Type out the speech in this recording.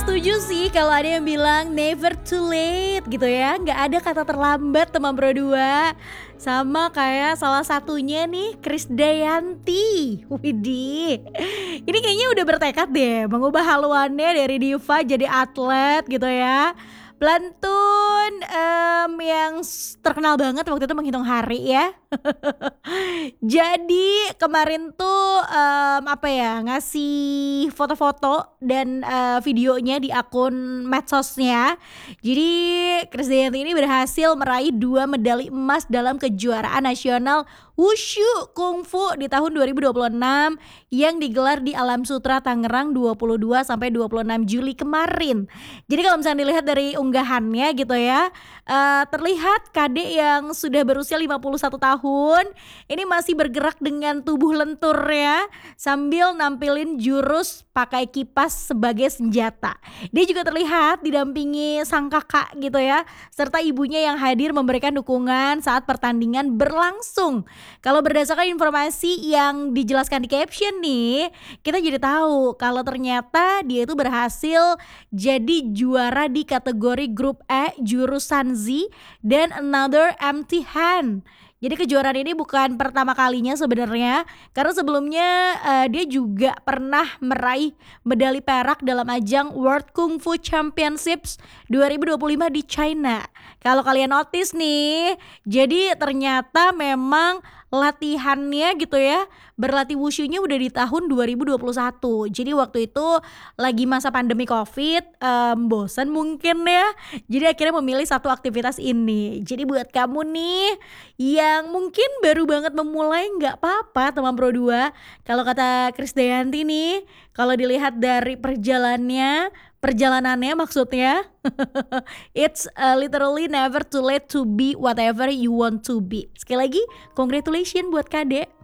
setuju sih kalau ada yang bilang never too late gitu ya. Nggak ada kata terlambat teman Pro 2. Sama kayak salah satunya nih Krisdayanti. Widih. Ini kayaknya udah bertekad deh mengubah haluannya dari diva jadi atlet gitu ya. Pelantun yang terkenal banget waktu itu menghitung hari ya. Jadi kemarin tuh apa ya, ngasih foto-foto dan videonya di akun medsosnya. Jadi Krisdayanti ini berhasil meraih 2 medali emas dalam kejuaraan nasional Wushu Kungfu di tahun 2026 yang digelar di Alam Sutra Tangerang 22 sampai 26 Juli kemarin. Jadi kalau misalnya dilihat dari unggahannya gitu ya, terlihat Kade yang sudah berusia 51 tahun ini masih bergerak dengan tubuh lentur ya, sambil nampilin jurus pakai kipas sebagai senjata. Dia juga terlihat didampingi sang kakak gitu ya, serta ibunya yang hadir memberikan dukungan saat pertandingan berlangsung. Kalau berdasarkan informasi yang dijelaskan di caption nih, kita jadi tahu kalau ternyata dia itu berhasil jadi juara di kategori grup E jurusan Z dan Another Empty Hand. Jadi kejuaraan ini bukan pertama kalinya sebenarnya, karena sebelumnya dia juga pernah meraih medali perak dalam ajang World Kung Fu Championships 2025 di China. Kalau kalian notice nih, jadi ternyata memang latihannya gitu ya, berlatih wushunya udah di tahun 2021. Jadi waktu itu lagi masa pandemi Covid, bosan mungkin ya. Jadi akhirnya memilih satu aktivitas ini. Jadi buat kamu nih yang mungkin baru banget memulai, nggak apa-apa teman Pro 2. Kalau kata Krisdayanti nih, kalau dilihat dari perjalanannya maksudnya, it's literally never too late to be whatever you want to be. Sekali lagi, congratulations buat Kade.